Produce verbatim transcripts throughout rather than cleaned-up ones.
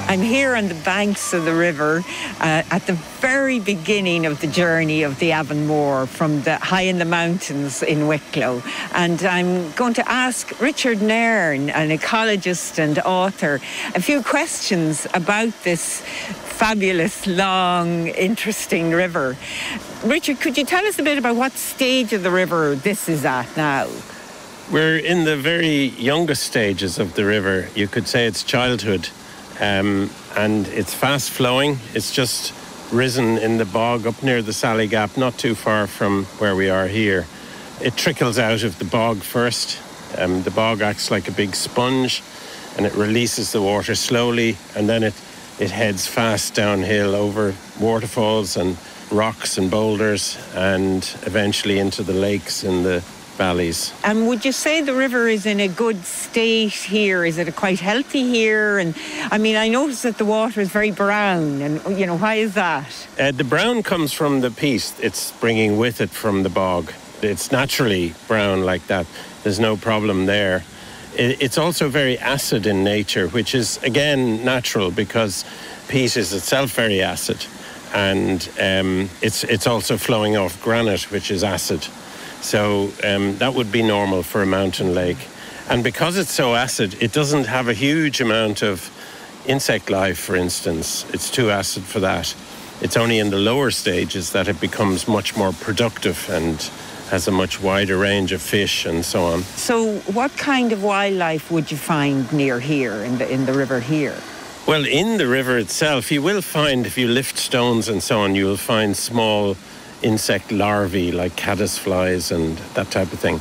I'm here on the banks of the river uh, at the very beginning of the journey of the Avonmore from the high in the mountains in Wicklow. And I'm going to ask Richard Nairn, an ecologist and author, a few questions about this fabulous, long, interesting river. Richard, could you tell us a bit about what stage of the river this is at now? We're in the very youngest stages of the river. You could say it's childhood. Um, and it's fast flowing. It's just risen in the bog up near the Sally Gap, not too far from where we are here. It trickles out of the bog first. Um, the bog acts like a big sponge and it releases the water slowly, and then it, it heads fast downhill over waterfalls and rocks and boulders and eventually into the lakes in the valleys. And would you say the river is in a good state here? Is it quite healthy here? And I mean, I noticed that the water is very brown, and you know, why is that? Uh, the brown comes from the peat it's bringing with it from the bog. It's naturally brown like that. There's no problem there. It, it's also very acid in nature, which is again natural because peat is itself very acid, and um, it's it's also flowing off granite, which is acid. So um, that would be normal for a mountain lake. And because it's so acid, it doesn't have a huge amount of insect life, for instance. It's too acid for that. It's only in the lower stages that it becomes much more productive and has a much wider range of fish and so on. So what kind of wildlife would you find near here, in the, in the river here? Well, in the river itself, you will find, if you lift stones and so on, you will find small insect larvae like caddisflies and that type of thing.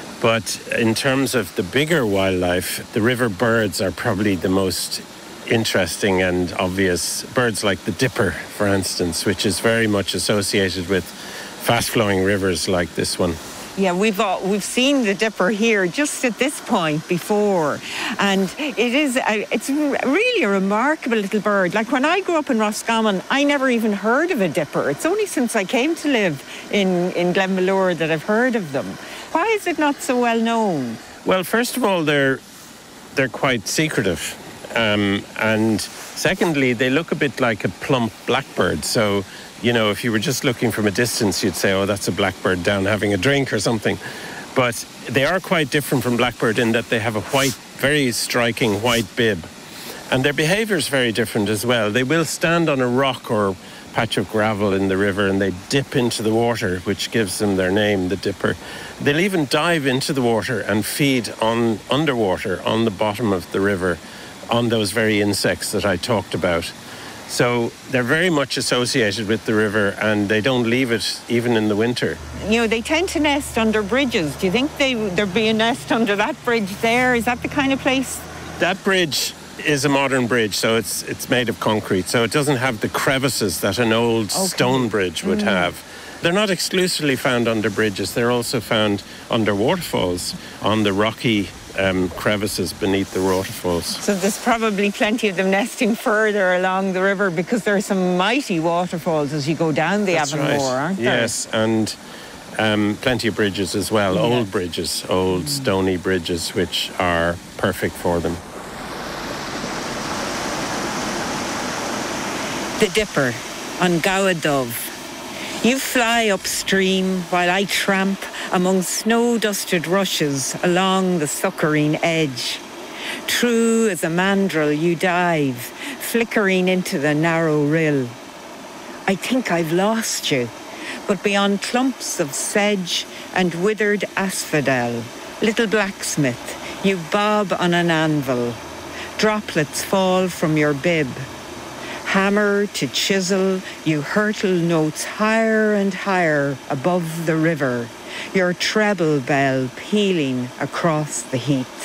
But in terms of the bigger wildlife, the river birds are probably the most interesting and obvious. Birds like the dipper, for instance, which is very much associated with fast-flowing rivers like this one. Yeah, we've all, we've seen the dipper here just at this point before, and it is a, it's really a remarkable little bird. Like when I grew up in Roscommon, I never even heard of a dipper. It's only since I came to live in in Glenmalure that I've heard of them. Why is it not so well known? Well, first of all, they're they're quite secretive, um, and secondly, they look a bit like a plump blackbird. So, you know, if you were just looking from a distance, you'd say, oh, that's a blackbird down having a drink or something. But they are quite different from blackbird in that they have a white, very striking white bib. And their behavior is very different as well. They will stand on a rock or patch of gravel in the river and they dip into the water, which gives them their name, the dipper. They'll even dive into the water and feed on underwater on the bottom of the river on those very insects that I talked about. So they're very much associated with the river and they don't leave it even in the winter. You know, they tend to nest under bridges. Do you think they, there'd be a nest under that bridge there? Is that the kind of place? That bridge is a modern bridge, so it's it's made of concrete, so it doesn't have the crevices that an old okay. stone bridge would mm. have. They're not exclusively found under bridges, they're also found under waterfalls, on the rocky Um, crevices beneath the waterfalls. So there's probably plenty of them nesting further along the river because there are some mighty waterfalls as you go down the That's Avonmore, right. aren't there? Yes, and um, plenty of bridges as well, yeah. old bridges, old mm. stony bridges, which are perfect for them. The Dipper on Gowadove. You fly upstream while I tramp among snow-dusted rushes along the suckering edge. True as a mandrill you dive, flickering into the narrow rill. I think I've lost you, but beyond clumps of sedge and withered asphodel, little blacksmith, you bob on an anvil. Droplets fall from your bib. Hammer to chisel, you hurtle notes higher and higher above the river, your treble bell pealing across the heath.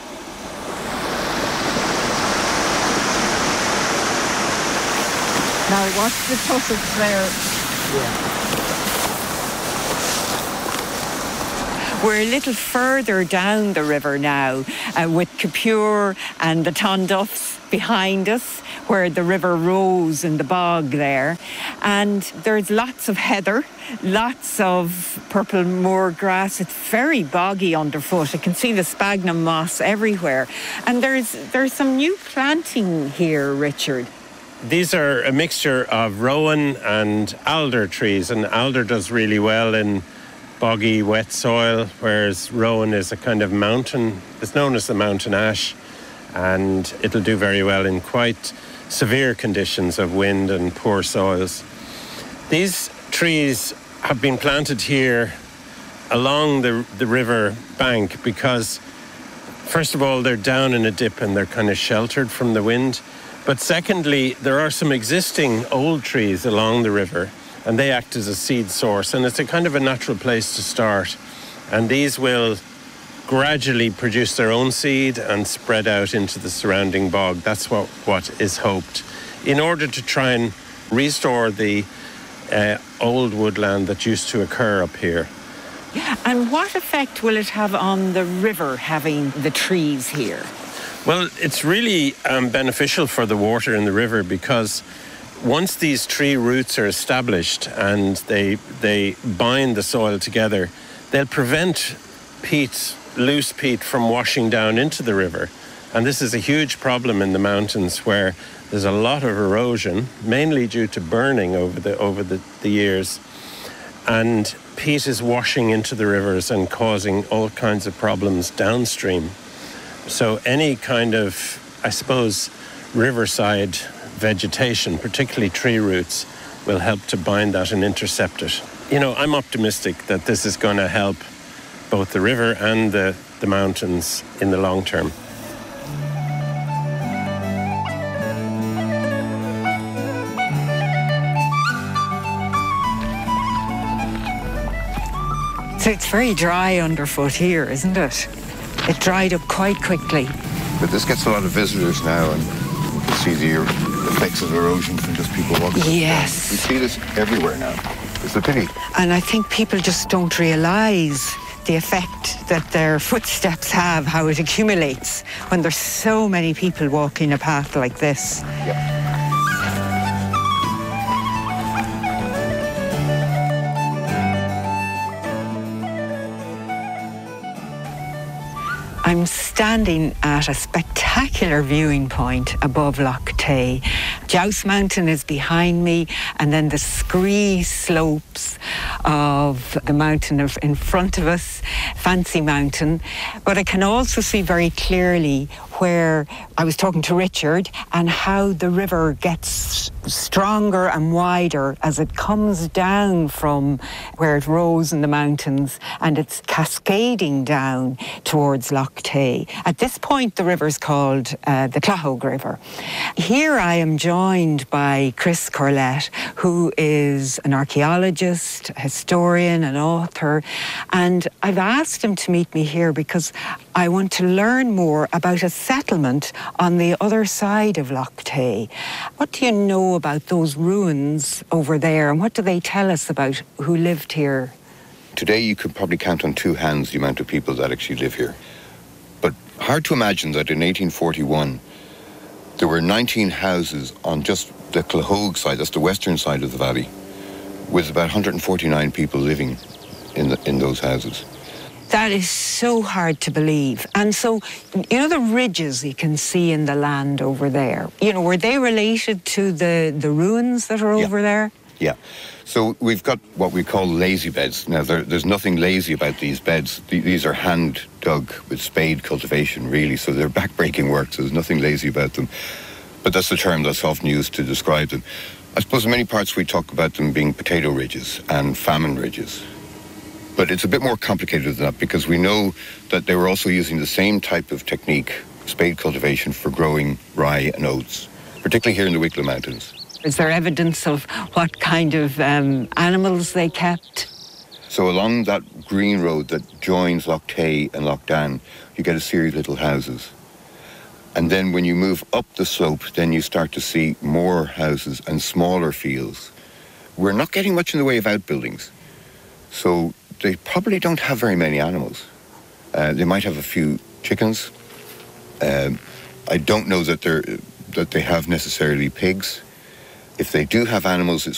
Now watch the tussocks there. Yeah. We're a little further down the river now, uh, with Capure and the Tonduffs behind us, where the river rose in the bog there. And there's lots of heather, lots of purple moor grass. It's very boggy underfoot. I can see the sphagnum moss everywhere. And there's there's some new planting here, Richard. These are a mixture of rowan and alder trees, and alder does really well in boggy, wet soil, whereas rowan is a kind of mountain. It's known as the mountain ash, and it'll do very well in quite severe conditions of wind and poor soils. These trees have been planted here along the, the river bank because, first of all, they're down in a dip and they're kind of sheltered from the wind. But secondly, there are some existing old trees along the river, and they act as a seed source, and it's a kind of a natural place to start. And these will gradually produce their own seed and spread out into the surrounding bog. That's what, what is hoped, in order to try and restore the uh, old woodland that used to occur up here. And what effect will it have on the river, having the trees here? Well, it's really um, beneficial for the water in the river, because once these tree roots are established and they they bind the soil together, they'll prevent peat, loose peat, from washing down into the river. And this is a huge problem in the mountains, where there's a lot of erosion, mainly due to burning over the over the, the years. And peat is washing into the rivers and causing all kinds of problems downstream. So any kind of, I suppose, riverside vegetation, particularly tree roots, will help to bind that and intercept it. You know, I'm optimistic that this is going to help both the river and the, the mountains in the long term. So it's very dry underfoot here, isn't it? It dried up quite quickly. But this gets a lot of visitors now, and you can see the effects of erosion from just people walking. Yes. We see this everywhere now. It's a pity. And I think people just don't realise the effect that their footsteps have, how it accumulates when there's so many people walking a path like this. Yep. I'm standing at a spectacular viewing point above Lough Tay. Jouse Mountain is behind me, and then the scree slopes of the mountain of, in front of us, Fancy Mountain. But I can also see very clearly where I was talking to Richard, and how the river gets stronger and wider as it comes down from where it rose in the mountains, and it's cascading down towards Lough Tay. At this point, the river is called uh, the Clahogue River. Here I am joined by Chris Corlett, who is an archaeologist, a historian, an author, and I've asked him to meet me here because I want to learn more about a settlement on the other side of Lough Tay. What do you know about those ruins over there, and what do they tell us about who lived here? Today you could probably count on two hands the amount of people that actually live here. But hard to imagine that in eighteen forty-one there were nineteen houses on just the Clahogue side, that's the western side of the valley, with about one hundred forty-nine people living in the, in those houses. That is so hard to believe. And so, you know, the ridges you can see in the land over there, you know, were they related to the, the ruins that are over yeah. there? Yeah. So we've got what we call lazy beds. Now, there, there's nothing lazy about these beds. These are hand dug with spade cultivation, really. So they're back-breaking work, so there's nothing lazy about them. But that's the term that's often used to describe them. I suppose in many parts we talk about them being potato ridges and famine ridges. But it's a bit more complicated than that, because we know that they were also using the same type of technique, spade cultivation, for growing rye and oats, particularly here in the Wicklow Mountains. Is there evidence of what kind of um, animals they kept? So along that green road that joins Lough Tay and Lough Dan, you get a series of little houses. And then when you move up the slope, then you start to see more houses and smaller fields. We're not getting much in the way of outbuildings. So they probably don't have very many animals. Uh, they might have a few chickens. Um, I don't know that they're that they have necessarily pigs. If they do have animals, it's